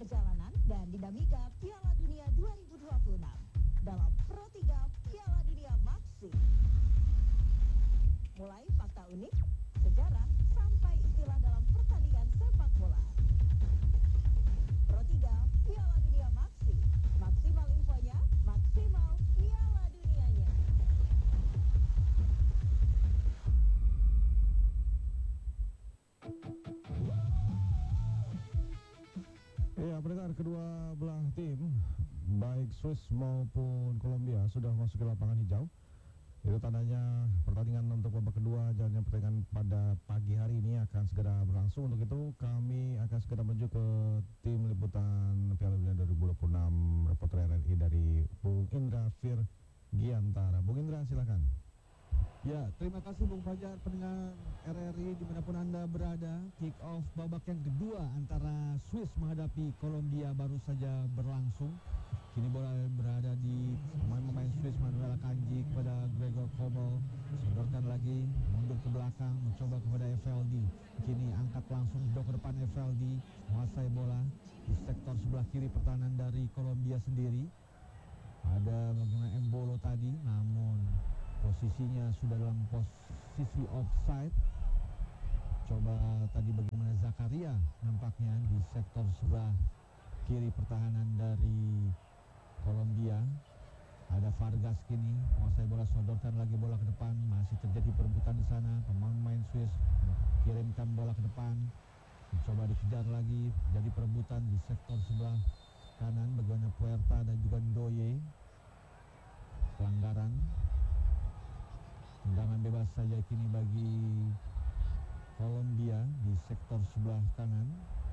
perjalanan dan dinamika Piala Dunia 2026 dalam Pro 3 Piala Dunia Maxi. Mulai fakta unik, sejarah, sampai istilah dalam pertandingan sepak bola. Pro 3 Piala Dunia Maxi. Maksimal infonya, maksimal Piala Dunianya. Ya, pendengar, kedua belah tim baik Swiss maupun Kolombia sudah masuk ke lapangan hijau. Itu tandanya pertandingan untuk babak kedua jalannya pertandingan pada pagi hari ini akan segera berlangsung. Untuk itu kami akan segera menuju ke tim liputan Piala Dunia 2026 reporter RRI dari Bung Indra Firgiantara. Bung Indra, silakan. Ya, terima kasih Bung Fajar, pendengar RRI dimanapun Anda berada. Kick off babak yang kedua antara Swiss menghadapi Kolombia baru saja berlangsung. Kini bola berada di pemain Swiss, Manuel Akanji kepada Gregor Kobel. Sodorkan lagi, mundur ke belakang, mencoba kepada Evaldi. Kini angkat langsung ke depan Evaldi, menguasai bola di sektor sebelah kiri pertahanan dari Kolombia sendiri. Ada bagaimana Embolo tadi, namun posisinya sudah dalam posisi offside. Coba tadi bagaimana Zakaria nampaknya di sektor sebelah kiri pertahanan dari Kolombia. Ada Vargas kini menguasai bola, sodorkan lagi bola ke depan, masih terjadi perebutan di sana. Pemain Swiss kirimkan bola ke depan, mencoba dikejar lagi, jadi perebutan di sektor sebelah kanan. Bagaimana Puerta dan juga Ndoye, pelanggaran. Tendangan bebas saja kini bagi Kolombia di sektor sebelah kanan.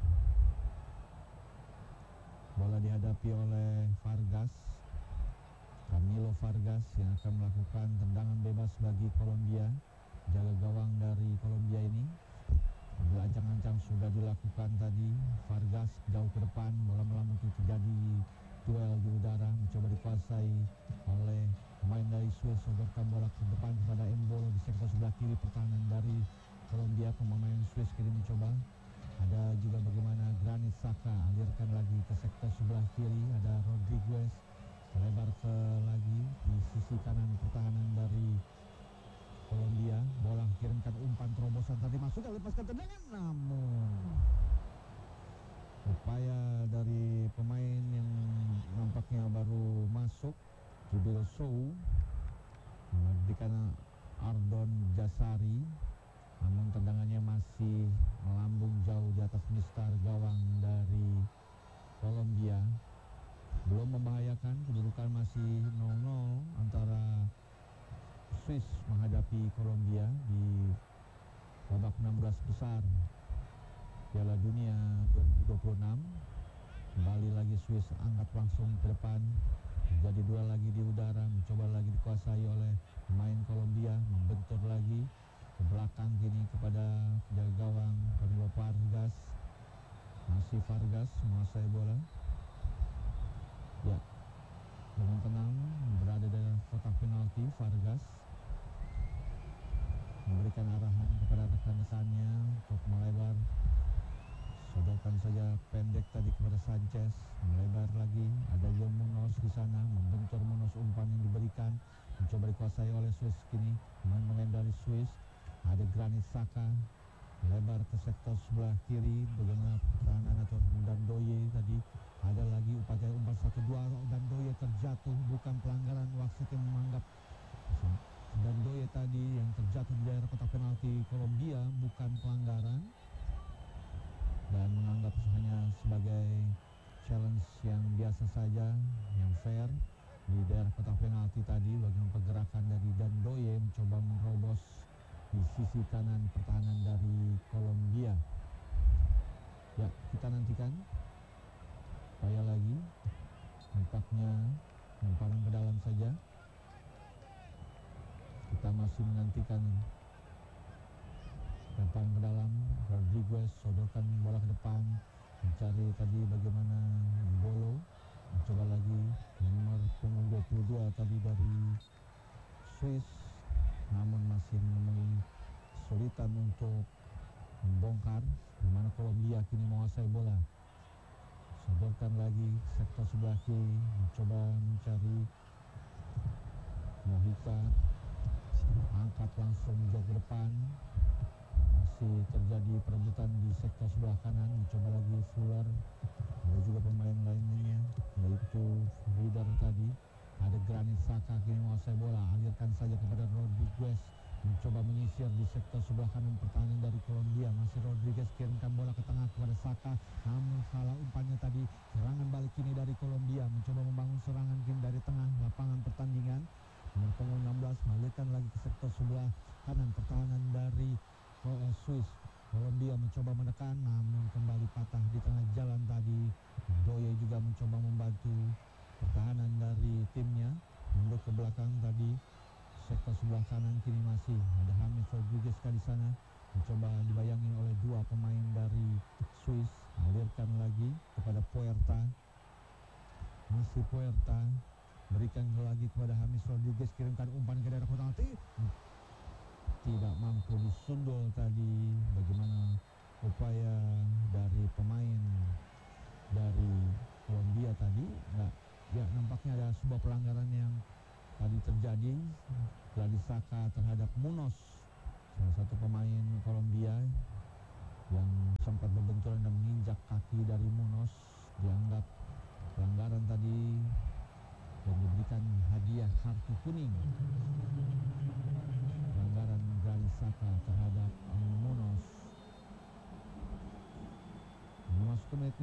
Bola dihadapi oleh Vargas, Camilo Vargas yang akan melakukan tendangan bebas bagi Kolombia. Jaga gawang dari Kolombia ini ancang-ancang sudah dilakukan tadi. Vargas jauh ke depan, bola melambung, terjadi duel di udara, mencoba dikuasai oleh pemain dari Swiss. Sodorkan bola ke depan kepada Embolo di sektor sebelah kiri pertahanan dari Kolombia. Pemain Swiss kini mencoba. Ada juga bagaimana Granit Xhaka, alirkan lagi ke sektor sebelah kiri. Ada Rodriguez, lebar ke lagi di sisi kanan pertahanan dari Kolombia. Bola kirimkan umpan terobosan tadi masuk, lepaskan tendangan, namun upaya dari pemain yang nampaknya baru masuk, Jubil Sow, memberikan Ardon Jasari, namun tendangannya masih melambung jauh di atas mistar gawang dari Kolombia. Belum membahayakan, kedudukan masih 0-0 antara Swiss menghadapi Kolombia di babak 16 besar Piala Dunia 2026. Kembali lagi Swiss angkat langsung ke depan, jadi duel lagi di udara, mencoba lagi dikuasai oleh pemain Kolombia, membentur lagi ke belakang kini kepada jaga gawang Camilo Vargas. Masih Vargas menguasai bola. Ya, dengan tenang berada di kotak penalti. Vargas memberikan arahan kepada rekan-rekannya untuk melebar. Sodorkan saja pendek tadi kepada Sanchez, melebar lagi. Ada John Munoz di sana, membentur Munoz, umpan yang diberikan, mencoba dikuasai oleh Swiss kini. Pemain dari Swiss, ada Granit Xhaka, lebar ke sektor sebelah kiri. Bagaimana pertahanan atau Ndoye tadi. Ada lagi upaya umpan 1-2, dan Ndoye terjatuh, bukan pelanggaran. Wasit yang menganggap dan Ndoye tadi yang terjatuh di daerah kotak penalti Kolombia bukan pelanggaran, dan menganggap hanya sebagai challenge yang biasa saja, yang fair di daerah kotak penalti tadi. Bagian pergerakan dari Ndoye mencoba menerobos di sisi kanan pertahanan dari Kolombia. Ya, kita nantikan upaya lagi, nampaknya lemparan ke dalam saja. Kita masih menantikan lemparan ke dalam. Rodriguez sodorkan bola ke depan, mencari tadi bagaimana Bolo, mencoba lagi nomor punggung 22 tadi dari Swiss, namun masih menemui kesulitan untuk membongkar, di mana Kolombia kini menguasai bola. sodorkan lagi sektor sebelah kiri, mencoba mencari Mohika, angkat langsung jauh ke depan. Masih terjadi perebutan di sektor sebelah kanan, mencoba lagi Fuller. Ada juga pemain lainnya yaitu Rieder tadi. Ada Granit Xhaka, kini menguasai bola, alirkan saja kepada Rodriguez, mencoba menyisir di sektor sebelah kanan pertahanan dari Kolombia. Masih Rodriguez kirimkan bola ke tengah kepada Xhaka, namun salah umpannya tadi. Serangan balik kini dari Kolombia, mencoba membangun serangan kini dari tengah lapangan pertandingan. Nomor punggung 16 mengalirkan lagi ke sektor sebelah kanan pertahanan dari Swiss. Kolombia mencoba menekan, namun kembali patah di tengah jalan tadi. Doye juga mencoba membantu pertahanan dari timnya, mundur ke belakang tadi. Sektor sebelah kanan kini masih ada James Rodriguez di sana, mencoba dibayangin oleh dua pemain dari Swiss. Alirkan lagi kepada Puerta, masih Puerta, berikan lagi kepada James Rodriguez, kirimkan umpan ke daerah kotak penalti, tidak mampu disundul tadi. Bagaimana upaya dari pemain dari Kolombia tadi? Ya, nampaknya ada sebuah pelanggaran yang tadi terjadi. Granit Xhaka terhadap Munoz, salah satu pemain Kolombia yang sempat berbenturan dan menginjak kaki dari Munoz, dianggap pelanggaran tadi dan diberikan hadiah kartu kuning. Pelanggaran Granit Xhaka terhadap Munoz. Memasuki menit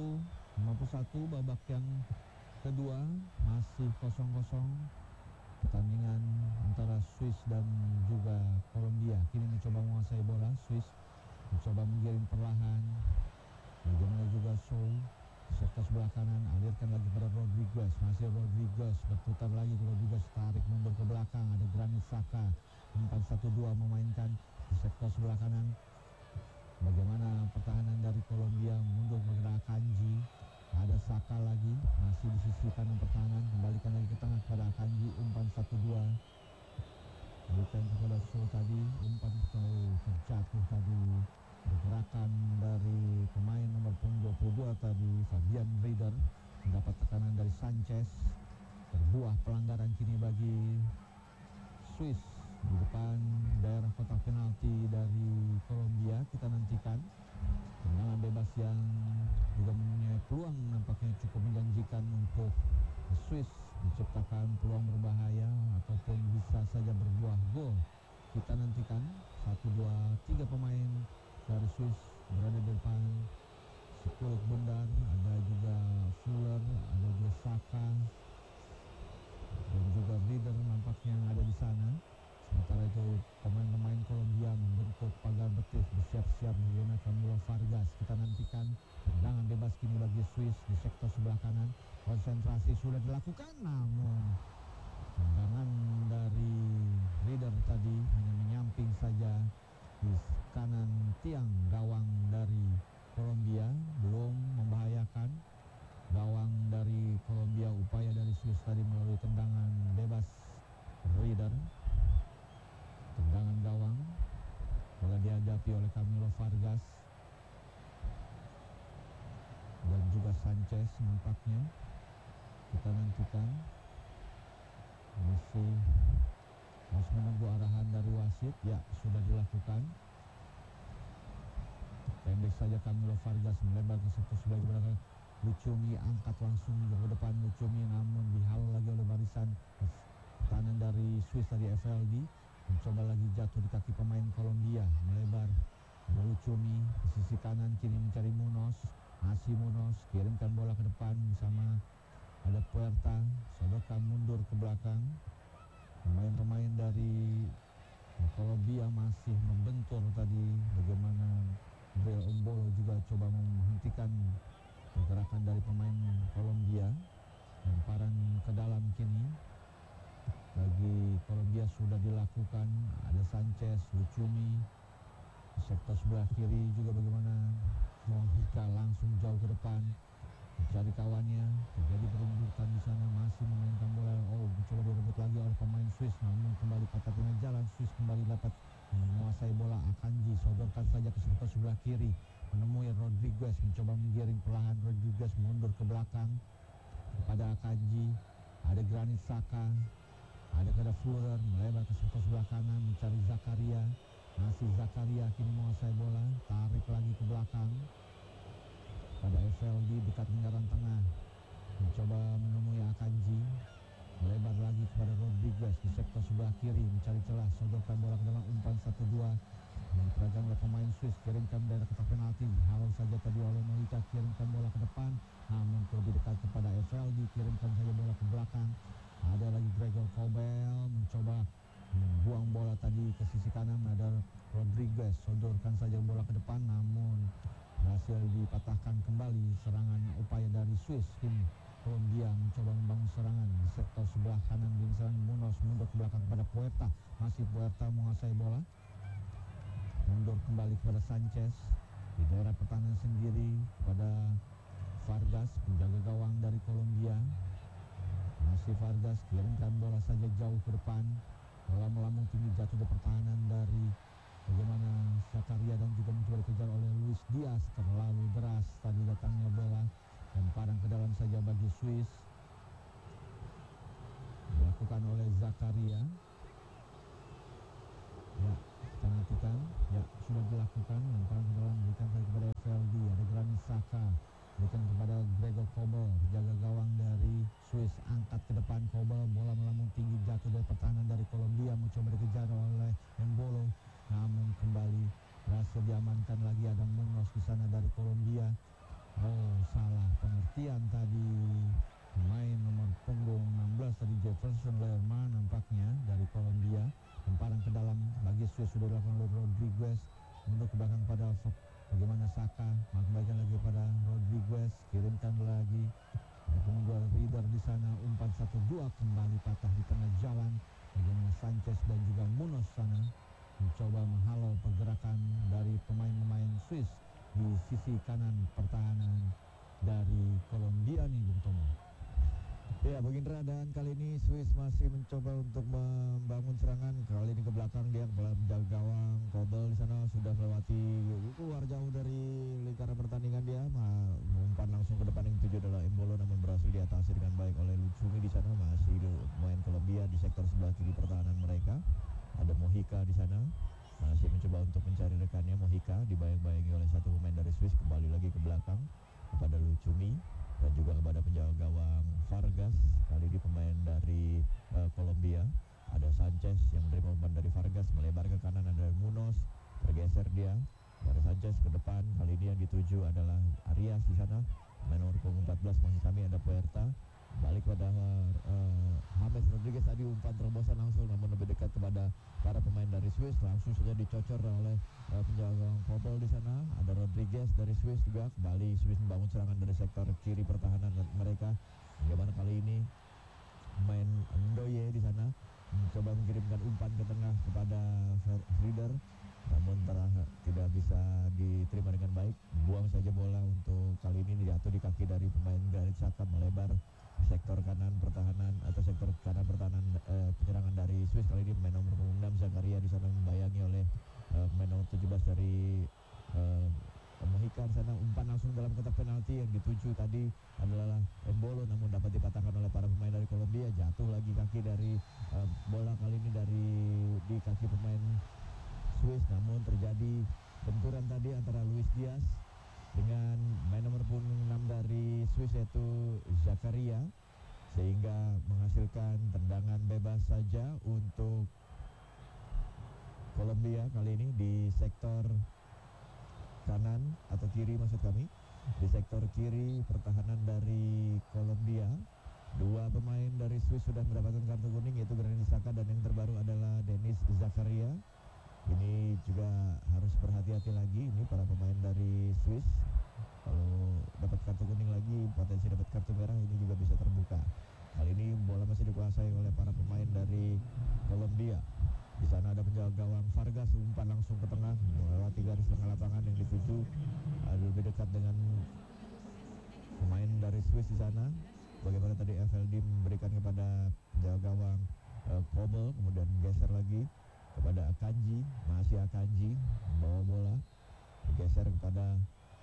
51 babak yang kedua, masih 0-0 pertandingan antara Swiss dan juga Kolombia. Kini mencoba menguasai bola, Swiss mencoba menggiring perlahan. Bagaimana juga Sow, sektor sebelah kanan, alirkan lagi pada Rodriguez. Masih Rodriguez, berputar lagi Rodriguez, tarik mundur ke belakang. Ada Granit Xhaka, 4-1-2 memainkan di sektor sebelah kanan. Bagaimana pertahanan dari Kolombia, mundur kepada Akanji. Ada Xhaka lagi, masih di sisi kanan pertahanan, kembalikan lagi ke tengah kepada Akanji. Umpan 1-2, berikan kepada Sow tadi, umpan terjatuh tadi. Pergerakan dari pemain nomor punggung 22 tadi, Fabian Rieder, mendapat tekanan dari Sanchez. Berbuah pelanggaran kini bagi Swiss di depan daerah kotak penalti dari Kolombia. Kita nantikan tendangan bebas yang juga mempunyai peluang nampaknya cukup menjanjikan untuk Swiss menciptakan peluang berbahaya ataupun bisa saja berbuah gol. Kita nantikan 1, 2, 3 pemain dari Swiss berada di depan. Sepuluh Bundar, ada juga Fuller, ada juga Xhaka dan juga Rieder nampaknya yang ada di sana. Sementara itu pemain-pemain Kolombia membentuk pagar betis, bersiap-siap menggunakan Camilo Vargas. Kita nantikan tendangan bebas kini bagi Swiss di sektor sebelah kanan. Konsentrasi sudah dilakukan, namun tendangan dari Rieder tadi hanya menyamping saja di kanan tiang gawang dari Kolombia, belum membahayakan gawang dari Kolombia. Upaya dari Swiss tadi melalui tendangan bebas Rieder. Tendangan gawang bola dihadapi oleh Camilo Vargas dan juga Sanchez nampaknya. Kita nantikan, masih harus menunggu arahan dari wasit. Ya, sudah dilakukan. Pendek saja Camilo Vargas melebar ke sektor sebelah belakang. Lucumi angkat langsung ke depan Lucumi, namun dihalau lagi oleh barisan pertahanan dari Swiss tadi. FLD mencoba lagi jatuh di kaki pemain Kolombia, melebar. Ada Lucumi di sisi kanan, kini mencari Munoz. Masih Munoz, kirimkan bola ke depan bersama ada Puerta, sodorkan mundur ke belakang. Pemain-pemain dari Kolombia masih membentur tadi. Bagaimana Brel Ombolo juga coba menghentikan pergerakan dari pemain Kolombia. Lemparan ke dalam kini bagi Kolombia sudah dilakukan. Ada Sanchez, Lucumi di sektor sebelah kiri juga. Bagaimana Mohika langsung jauh ke depan mencari kawannya. Terjadi perebutan di sana, masih memainkan bola. Mencoba direbut lagi oleh pemain Swiss, namun kembali patah tengah jalan. Swiss kembali dapat menguasai bola. Akanji sodorkan saja ke sektor sebelah kiri menemui Rodriguez, mencoba menggiring perlahan. Rodriguez mundur ke belakang kepada Akanji. Ada Granit Xhaka, ada kepada Führer, melebar ke sektor sebelah kanan mencari Zakaria. Masih Zakaria kini menguasai bola, tarik lagi ke belakang pada FLD dekat lingkaran tengah, mencoba menemui Akanji, melebar lagi kepada Rodriguez di sektor sebelah kiri mencari celah, sodorkan bola ke dalam umpan 1-2 dipegang oleh pemain Swiss, kirimkan daerah kotak penalti, halau saja tadi oleh Malika, kirimkan bola ke depan, namun lebih dekat kepada FLD, kirimkan saja bola ke belakang. Ada lagi Gregor Kobel mencoba membuang bola tadi ke sisi kanan, ada Rodriguez, sodorkan saja bola ke depan, namun berhasil dipatahkan kembali serangan upaya dari Swiss. Kini Kolombia mencoba membangun serangan di sektor sebelah kanan, di serangan Munoz mundur ke belakang kepada Puerta, masih Puerta menguasai bola, mundur kembali kepada Sanchez di daerah pertahanan sendiri kepada Vargas, penjaga gawang dari Kolombia. Masih Vargas, kirimkan bola saja jauh ke depan, bola melambung tinggi jatuh di pertahanan dari bagaimana Zakaria dan juga mencoba dikejar oleh Luis Diaz. Terlalu deras tadi datangnya bola dan padang ke dalam saja bagi Swiss, dilakukan oleh Zakaria. Ya, kita nantikan. Ya, sudah dilakukan. Lemparan ke dalam berikan kepada FLD. Ada Granit Xhaka, berikan kepada Gregor Kobel, jaga gawang dari Swiss, angkat ke depan Kobel, bola melambung tinggi jatuh dari pertahanan dari Kolombia, mencoba dikejar oleh Embolo, namun kembali berhasil diamankan lagi. Ada Munoz di sana dari Kolombia. Oh, salah pengertian tadi pemain nomor punggung 16 tadi, Jefferson Lerma nampaknya dari Kolombia. Lemparan ke dalam bagi Swiss sudah dilakukan oleh Rodriguez, mundur ke belakang pada bagaimana Saka, kembalikan lagi pada Rodriguez, kirimkan lagi punggung Rieder di sana, umpan 1-2 kembali patah di tengah jalan. Bagaimana Sanchez dan juga Munoz sana mencoba menghalau pergerakan dari pemain-pemain Swiss di sisi kanan pertahanan dari Kolombia nih, Bung Tomo. Ya, Bung Indra, dan kali ini Swiss masih mencoba untuk membangun serangan. Kali ini ke belakang dia menjaga gawang. Kobel di sana sudah melewati keluar jauh dari lingkaran pertandingan dia. Umpan langsung ke depan yang dituju adalah Embolo, namun berhasil diatasi dengan baik oleh Lucumi di sana. Masih main Kolombia di sektor sebelah kiri pertahanan mereka. Ada Mojica di sana, masih mencoba untuk mencari rekannya. Mojica dibayang-bayangi oleh satu pemain dari Swiss, kembali lagi ke belakang kepada Lucumi dan juga kepada penjaga gawang Vargas. Kali ini pemain dari Kolombia. Ada Sanchez yang menerima umpan dari Vargas, melebar ke kanan, ada Munoz, bergeser dia dari Sanchez ke depan. Kali ini yang dituju adalah Arias di sana, main nomor 14. Masih kami ada Puerta, balik pada James Rodriguez. Tadi umpan terobosan langsung, namun lebih dekat kepada para pemain dari Swiss, langsung saja dicocor oleh penjaga gawang Kobel di sana. Ada Rodriguez dari Swiss juga. Kembali Swiss membangun serangan dari sektor kiri pertahanan mereka. Bagaimana kali ini pemain Ndoye di sana mencoba mengirimkan umpan ke tengah kepada Rieder, namun tidak bisa diterima dengan baik. Buang saja bola untuk kali ini jatuh di kaki dari pemain Granit Xhaka, melebar sektor kanan pertahanan atau sektor kanan pertahanan penyerangan dari Swiss. Kali ini pemain nomor 6 Zakaria di sana membayangi oleh pemain nomor 17 dari Mojica di sana. Umpan langsung dalam kotak penalti, yang dituju tadi adalah Embolo, namun dapat dipatahkan oleh para pemain dari Kolombia. Jatuh lagi kaki dari bola kali ini di kaki pemain Swiss, namun terjadi benturan tadi antara Luis Diaz dengan main nomor 6 dari Swiss yaitu Zakaria, sehingga menghasilkan tendangan bebas saja untuk Kolombia kali ini di sektor kanan atau kiri, maksud kami di sektor kiri pertahanan dari Kolombia. Dua pemain dari Swiss sudah mendapatkan kartu kuning, yaitu Granit Xhaka dan yang terbaru adalah Denis Zakaria. Ini juga harus berhati-hati lagi ini para pemain dari Swiss. Kalau dapat kartu kuning lagi, potensi dapat kartu merah ini juga bisa terbuka. Kali ini bola masih dikuasai oleh para pemain dari Kolombia. Di sana ada penjaga gawang Vargas, umpan langsung ke tengah melewati garis tengah lapangan yang dituju lebih dekat dengan pemain dari Swiss di sana. Bagaimana tadi FLD memberikan kepada penjaga gawang Kobel, kemudian geser lagi kepada Akanji, masih Akanji membawa bola, geser kepada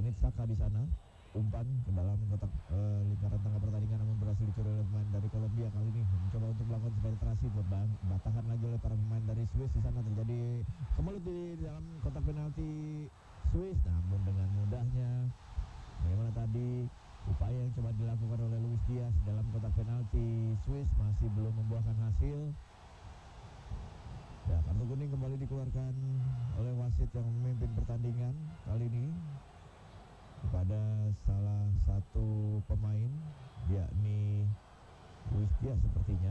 Granit Xhaka di sana. Umpan ke dalam kotak lingkaran tengah pertandingan, namun berhasil dicuri oleh pemain dari Kolombia. Kali ini mencoba untuk melakukan penetrasi, batahan lagi oleh para pemain dari Swiss. Di sana terjadi kemelut di dalam kotak penalti Swiss, namun dengan mudahnya bagaimana tadi upaya yang coba dilakukan oleh Luis Diaz dalam kotak penalti Swiss masih belum membuahkan hasil. Ya, kartu kuning kembali dikeluarkan oleh wasit yang memimpin pertandingan kali ini kepada salah satu pemain, yakni Luis Diaz sepertinya.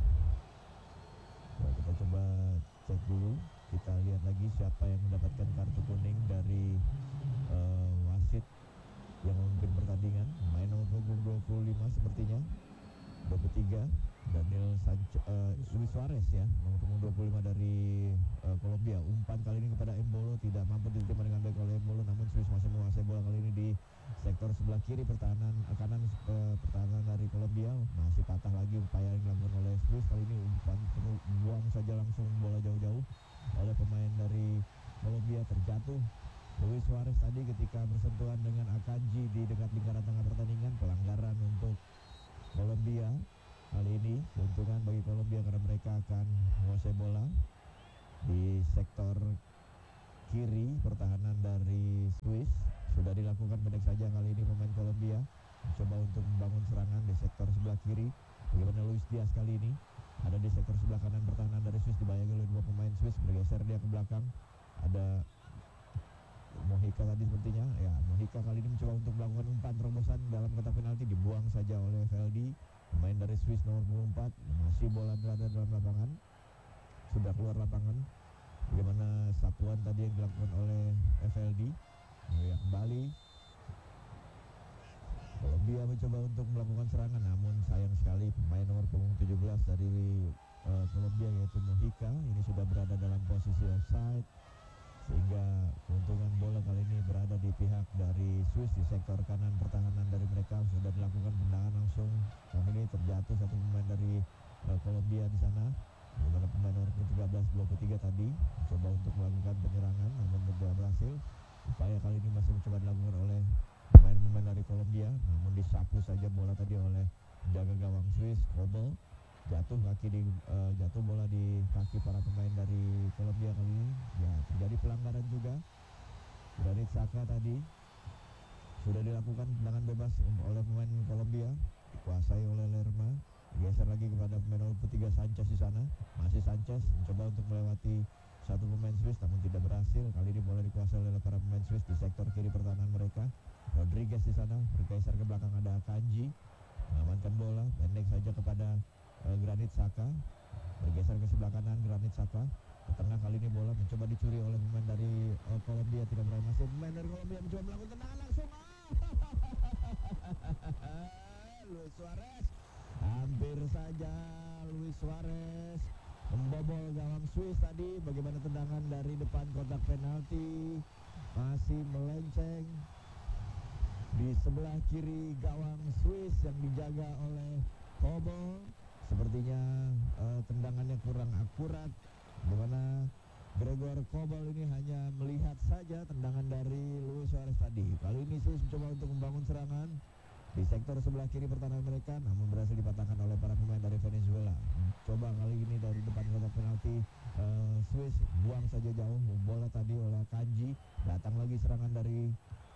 Ya, kita coba cek dulu, kita lihat lagi siapa yang mendapatkan kartu kuning dari wasit yang memimpin pertandingan. Main nomor punggung 25 sepertinya, 23 Daniel Luis Suarez ya, nomor punggung 25 dari Kolombia. Umpan kali ini kepada Embolo tidak mampu diterima dengan baik oleh Embolo, namun Swiss masih menguasai bola kali ini di sektor sebelah kiri pertahanan kanan pertahanan dari Kolombia. Masih patah lagi upaya yang dilakukan oleh Swiss. Kali ini umpan buang saja langsung bola jauh-jauh oleh pemain dari Kolombia. Terjatuh Luis Suarez tadi ketika bersentuhan dengan Akanji di dekat lingkaran tengah pertandingan. Pelanggaran untuk Kolombia. Kali ini keuntungan bagi Kolombia karena mereka akan menguasai bola di sektor kiri pertahanan dari Swiss. Sudah dilakukan pendek saja kali ini pemain Kolombia mencoba untuk membangun serangan di sektor sebelah kiri. Bagaimana Luis Diaz kali ini ada di sektor sebelah kanan pertahanan dari Swiss, dibayangi oleh dua pemain Swiss. Bergeser dia ke belakang, ada Mojica tadi sepertinya. Ya, Mojica kali ini mencoba untuk melakukan umpan terobosan dalam kotak penalti, dibuang saja oleh Feldi, pemain dari Swiss nomor 24. Masih bola berada dalam lapangan, sudah keluar lapangan. Bagaimana sapuan tadi yang dilakukan oleh Feldi. Ya, kembali Kolombia mencoba untuk melakukan serangan, namun sayang sekali pemain nomor punggung 17 dari Kolombia yaitu Mojica ini sudah berada dalam posisi offside, sehingga keuntungan bola kali ini berada di pihak dari Swiss di sektor kanan pertahanan dari mereka. Sudah dilakukan tendangan langsung, kali ini terjatuh satu pemain dari Kolombia di sana. Bagaimana pemain nomor 13 23 tadi mencoba untuk melakukan penyerangan, namun tidak berhasil. Upaya kali ini masih mencoba dilakukan oleh pemain-pemain dari Kolombia, namun disapu saja bola tadi oleh penjaga gawang Swiss. Kobel jatuh bola di kaki para pemain dari Kolombia kali ini. Ya, terjadi pelanggaran juga. Granit Xhaka tadi sudah dilakukan tendangan bebas oleh pemain Kolombia, dikuasai oleh Lerma. Geser lagi kepada pemain nomor 3 Sanchez di sana. Masih Sanchez mencoba untuk melewati satu pemain Swiss, namun tidak berhasil. Kali ini bola dikuasai oleh para pemain Swiss di sektor kiri pertahanan mereka. Rodriguez di sana bergeser ke belakang, ada Akanji mengamankan bola pendek saja kepada Granit Xhaka. Bergeser ke sebelah kanan Granit Xhaka ke tengah. Kali ini bola mencoba dicuri oleh pemain dari Kolombia, tidak berhasil. Pemain dari Kolombia mencoba melakukan tendangan langsung. Luis Suarez, hampir saja Luis Suarez membobol gawang Swiss tadi. Bagaimana tendangan dari depan kotak penalti, masih melenceng di sebelah kiri gawang Swiss yang dijaga oleh Kobel. Sepertinya tendangannya kurang akurat. Bagaimana Gregor Kobel ini hanya melihat saja tendangan dari Luis Suarez tadi. Kali ini Swiss mencoba untuk membangun serangan di sektor sebelah kiri pertahanan mereka, namun berhasil dipatahkan oleh para pemain dari Venezuela. Coba kali ini dari depan kotak penalti Swiss buang saja jauh bola tadi oleh Akanji. Datang lagi serangan dari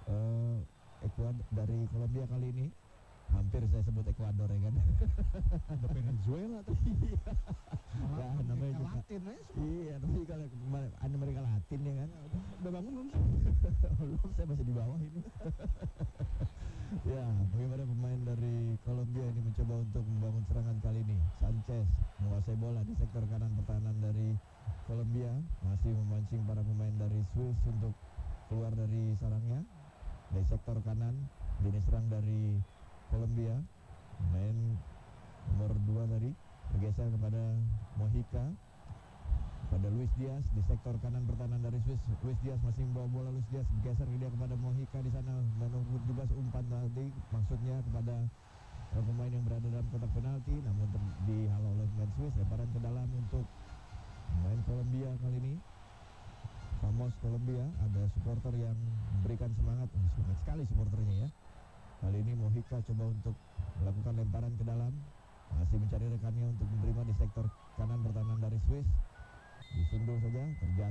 dari Kolombia kali ini. Hampir saya sebut Ekuador ya kan. Ada Venezuela tadi. Ya, namanya juga Latin ya. iya, tapi kalau Amerika Latin ya kan. Udah bangun belum? Belum, saya masih di bawah ini. Ya, bagaimana pemain dari Kolombia ini mencoba untuk membangun serangan kali ini. Sanchez menguasai bola di sektor kanan pertahanan dari Kolombia, masih memancing para pemain dari Swiss untuk keluar dari sarangnya. Dari sektor kanan, lini serang dari Kolombia, pemain nomor 2 tadi bergeser kepada Mojica, pada Luis Diaz di sektor kanan pertahanan dari Swiss. Luis Diaz masih membawa bola. Luis Diaz bergeser dia kepada Mojica di sana. Nomor 17 umpan tadi maksudnya kepada pemain yang berada dalam kotak penalti, namun dihalau oleh pemain Swiss. Lemparan ke dalam untuk pemain Kolombia kali ini. Vamos Kolombia, ada supporter yang memberikan semangat sekali supporternya ya. Kali ini Mojica coba untuk melakukan lemparan ke dalam, masih mencari rekannya untuk menerima di sektor kanan pertahanan dari Swiss. Disundul saja, terjatuh.